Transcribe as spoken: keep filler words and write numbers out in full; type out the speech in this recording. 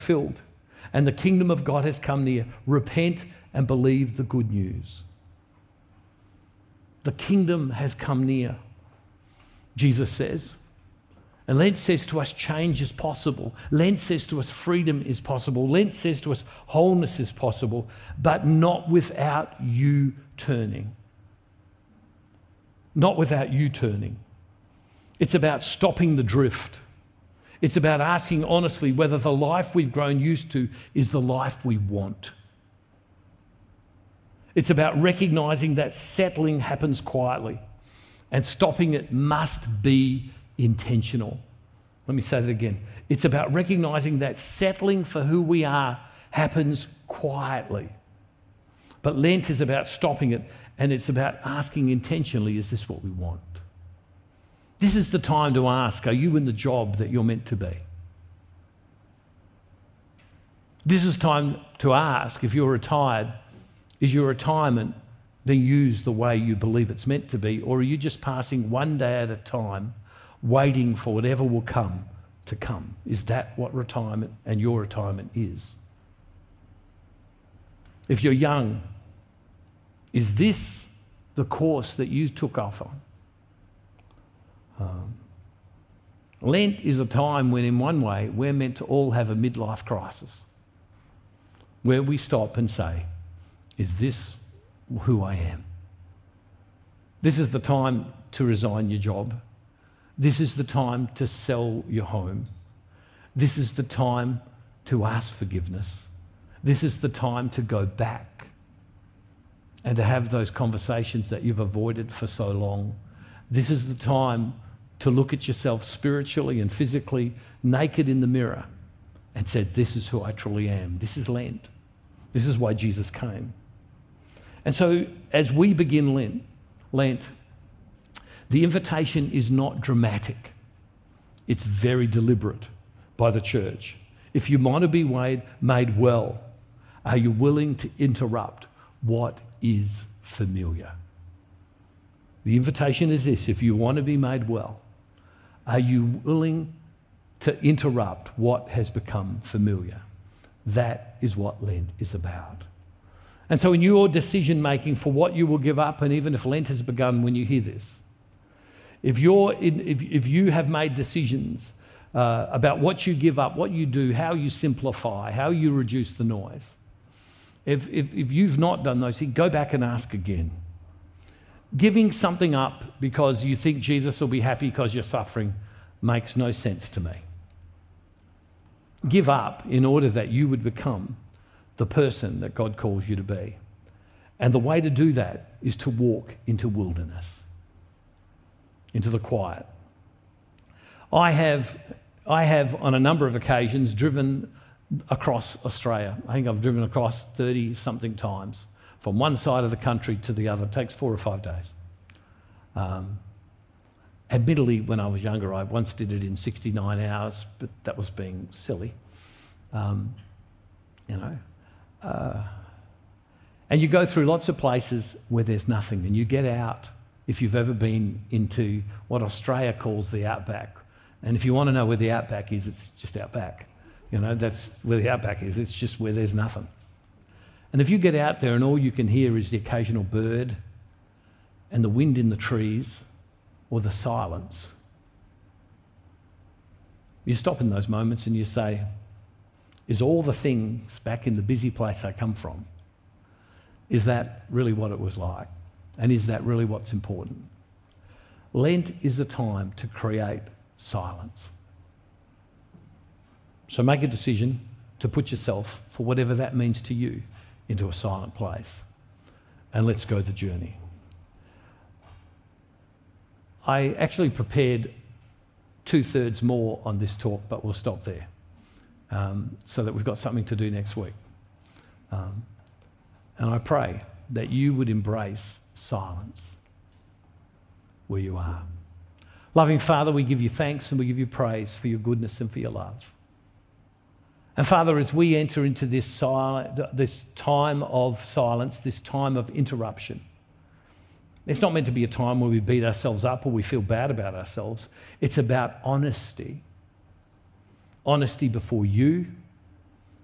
filled, and the kingdom of God has come near. Repent and believe the good news. The kingdom has come near, Jesus says. And Lent says to us change is possible. Lent says to us freedom is possible. Lent says to us wholeness is possible, but not without you turning. Not without you turning. It's about stopping the drift. It's about asking honestly whether the life we've grown used to is the life we want. It's about recognizing that settling happens quietly and stopping it must be intentional. Let me say that again. It's about recognizing that settling for who we are happens quietly. But Lent is about stopping it, and it's about asking intentionally, is this what we want? This is the time to ask, are you in the job that you're meant to be? This is time to ask, if you're retired, is your retirement being used the way you believe it's meant to be, or are you just passing one day at a time, waiting for whatever will come to come? Is that what retirement and your retirement is? If you're young, is this the course that you took off on? Um, Lent is a time when, in one way, we're meant to all have a midlife crisis, where we stop and say, is this who I am? This is the time to resign your job. This is the time to sell your home. This is the time to ask forgiveness. This is the time to go back and to have those conversations that you've avoided for so long. This is the time to look at yourself spiritually and physically naked in the mirror and say, this is who I truly am. This is Lent. This is why Jesus came. And so as we begin Lent, Lent, the invitation is not dramatic. It's very deliberate by the church. If you want to be made, made well, are you willing to interrupt what is familiar? The invitation is this: if you want to be made well, are you willing to interrupt what has become familiar? That is what Lent is about. And so in your decision making for what you will give up, and even if Lent has begun when you hear this, if, you're in, if, if you have made decisions uh, about what you give up, what you do, how you simplify, how you reduce the noise, if, if, if you've not done those things, go back and ask again. Giving something up because you think Jesus will be happy because you're suffering makes no sense to me. Give up in order that you would become the person that God calls you to be. And the way to do that is to walk into wilderness, into the quiet. I have, I have on a number of occasions driven across Australia. I think I've driven across thirty something times from one side of the country to the other. It takes four or five days. Um, admittedly, when I was younger, I once did it in sixty-nine hours, but that was being silly. Um, you know, uh, and you go through lots of places where there's nothing, and you get out, if you've ever been into what Australia calls the outback. And if you want to know where the outback is, it's just outback. You know, that's where the outback is. It's just where there's nothing. And if you get out there and all you can hear is the occasional bird and the wind in the trees or the silence, you stop in those moments and you say, is all the things back in the busy place I come from, is that really what it was like? And is that really what's important? Lent is a time to create silence. So make a decision to put yourself, for whatever that means to you, into a silent place. And let's go the journey. I actually prepared two-thirds more on this talk, but we'll stop there um, so that we've got something to do next week. Um, and I pray that you would embrace silence where you are. Loving Father, we give you thanks and we give you praise for your goodness and for your love. And Father, as we enter into this, silent, this time of silence, this time of interruption, it's not meant to be a time where we beat ourselves up or we feel bad about ourselves. It's about honesty. Honesty before you